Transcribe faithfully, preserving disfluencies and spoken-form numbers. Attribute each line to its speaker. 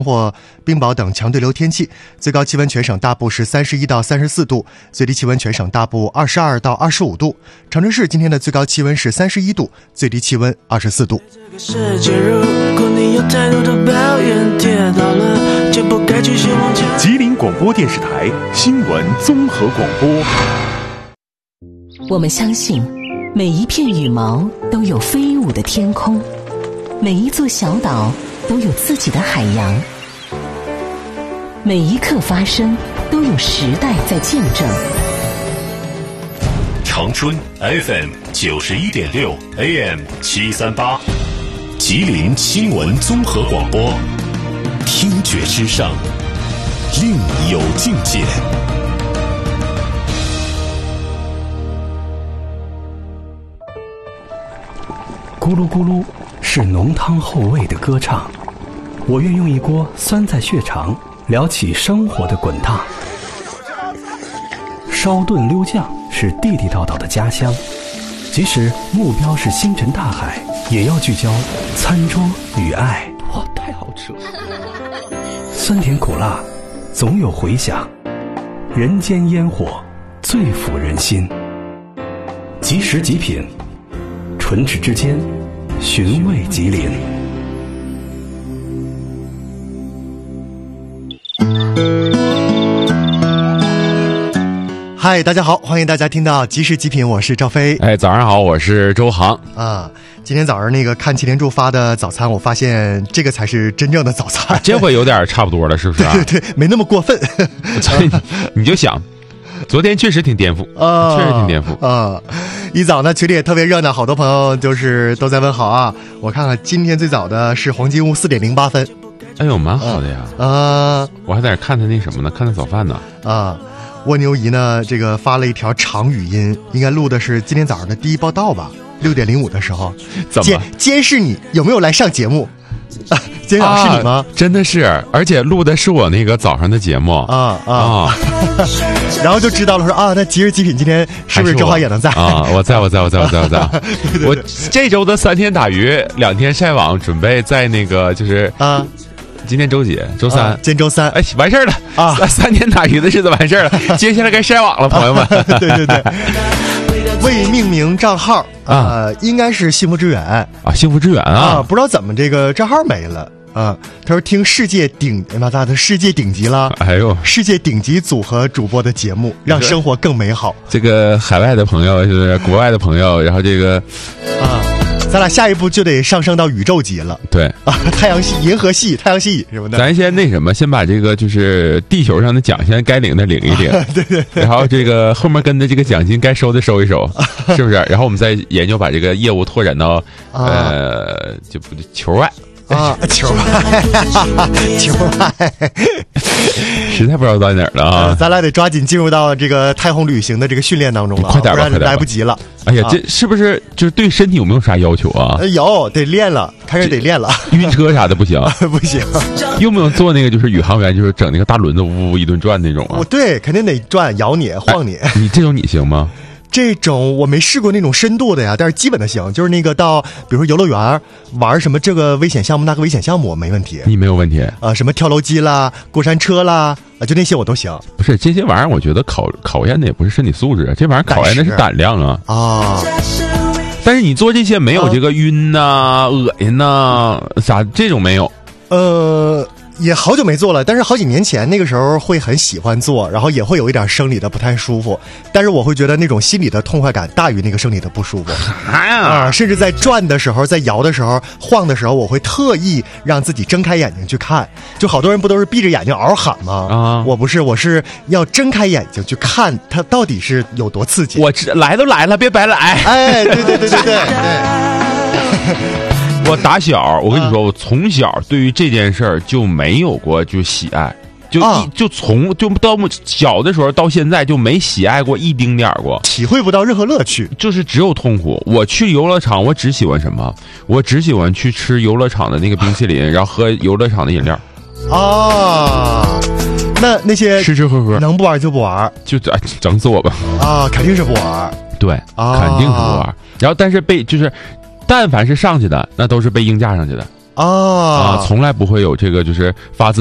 Speaker 1: 或冰雹等强对流天气，最高气温全省大部是三十一到三十四度，最低气温全省大部二十二到二十五度。长春市今天的最高气温是三十一度，最低气温二十四度。
Speaker 2: 吉林广播电视台新闻综合广播。
Speaker 3: 我们相信，每一片羽毛都有飞舞的天空，每一座小岛都有自己的海洋，每一刻发生都有时代在见证。
Speaker 4: 长春 F M 九十一点六 A M 七三八，吉林新闻综合广播，听觉之上，另有境界。
Speaker 5: 咕噜咕噜是浓汤厚味的歌唱，我愿用一锅酸在血肠聊起生活的滚烫。烧炖溜酱是地地道道的家乡，即使目标是星辰大海，也要聚焦餐桌与爱。哇，太好吃了！酸甜苦辣总有回响，人间烟火最抚人心。即食即品，唇齿之间寻味吉林。
Speaker 1: 嗨，大家好，欢迎大家听到即食极品，我是赵飞。
Speaker 6: 哎，早上好，我是周航
Speaker 1: 啊。今天早上那个看祁连柱发的早餐，我发现这个才是真正的早餐，
Speaker 6: 这回有点差不多了，是不是、啊？
Speaker 1: 对对对，没那么过分。
Speaker 6: 你就想，昨天确实挺颠覆啊，确实挺颠覆
Speaker 1: 啊。一早呢，群里也特别热闹，好多朋友就是都在问好啊。我看看今天最早的是黄金屋四点零八分，
Speaker 6: 哎呦，蛮好的呀。
Speaker 1: 啊，
Speaker 6: 我还在那看他那什么呢，看他早饭呢。
Speaker 1: 啊。蜗牛姨呢，这个发了一条长语音，应该录的是今天早上的第一报道吧，六点零五的时候。
Speaker 6: 怎么
Speaker 1: 监监视你有没有来上节目？啊，今天早上是你吗、啊？
Speaker 6: 真的是，而且录的是我那个早上的节目
Speaker 1: 啊啊！啊然后就知道了说，说啊，那即食极品今天是不是正好也能在
Speaker 6: 啊？我在我在我在我在我在。对对对，我这周的三天打鱼，两天晒网，准备在那个就是
Speaker 1: 啊。
Speaker 6: 今天周几？周三、啊，
Speaker 1: 今天周三，
Speaker 6: 哎，完事儿了啊！三天打鱼的日子完事儿了，接下来该晒网了，朋友们。
Speaker 1: 对对对，未命名账号啊、呃，应该是幸福之源
Speaker 6: 啊，幸福之源啊，
Speaker 1: 啊不知道怎么这个账号没了啊。他说听世界顶，哎妈大的世界顶级了，
Speaker 6: 哎呦，
Speaker 1: 世界顶级组合主播的节目，让生活更美好。
Speaker 6: 这个海外的朋友，就是国外的朋友，然后这个
Speaker 1: 啊。咱俩下一步就得上升到宇宙级了，
Speaker 6: 对
Speaker 1: 啊，太阳系、银河系、太阳系什么的。
Speaker 6: 咱先那什么，先把这个就是地球上的奖先该领的领一领，
Speaker 1: 啊、对, 对对。
Speaker 6: 然后这个后面跟的这个奖金该收的收一收，是不是？然后我们再研究把这个业务拓展到、啊、呃，就不球外。
Speaker 1: 啊，球外，球外，
Speaker 6: 实在不知道到哪儿了啊、呃！
Speaker 1: 咱俩得抓紧进入到这个太空旅行的这个训练当中了，
Speaker 6: 快点吧，
Speaker 1: 不然来不及了。
Speaker 6: 哎呀，这是不是就是对身体有没有啥要求啊？
Speaker 1: 呃、有，得练了，开始得练了。
Speaker 6: 晕车啥的不行，
Speaker 1: 不行。
Speaker 6: 用不用做那个就是宇航员，就是整那个大轮子呜呜一顿转那种啊？
Speaker 1: 我对，肯定得转，摇你，晃你。
Speaker 6: 哎、你这种你行吗？
Speaker 1: 这种我没试过那种深度的呀，但是基本的行，就是那个到比如说游乐园玩什么这个危险项目那个危险项目我没问题，
Speaker 6: 你没有问题啊、
Speaker 1: 呃？什么跳楼机啦、过山车啦，啊，就那些我都行。
Speaker 6: 不是这些玩意儿，我觉得考考验的也不是身体素质，这玩意儿考验的是胆量啊
Speaker 1: 啊！
Speaker 6: 但是你做这些没有这个晕呐、啊、恶心呐啥这种没有？
Speaker 1: 呃。也好久没做了，但是好几年前那个时候会很喜欢做，然后也会有一点生理的不太舒服，但是我会觉得那种心理的痛快感大于那个生理的不舒服啊！甚至在转的时候，在摇的时候、晃的时候，我会特意让自己睁开眼睛去看。就好多人不都是闭着眼睛嗷喊吗？啊，我不是，我是要睁开眼睛去看它到底是有多刺激。
Speaker 6: 我来都来了，别白来！
Speaker 1: 哎，对对对对对对。对
Speaker 6: 我打小，我跟你说，我从小对于这件事儿就没有过就喜爱，就一、啊、就从就到小的时候到现在就没喜爱过一丁点儿过，
Speaker 1: 体会不到任何乐趣，
Speaker 6: 就是只有痛苦。我去游乐场，我只喜欢什么？我只喜欢去吃游乐场的那个冰淇淋，然后喝游乐场的饮料。
Speaker 1: 啊，那那些
Speaker 6: 吃吃喝喝，
Speaker 1: 能不玩就不玩，
Speaker 6: 就整整死我吧！
Speaker 1: 啊，肯定是不玩，
Speaker 6: 对，啊、肯定是不玩。然后但是被就是。但凡是上去的，那都是被硬架上去的
Speaker 1: 啊
Speaker 6: 啊，从来不会有这个就是发自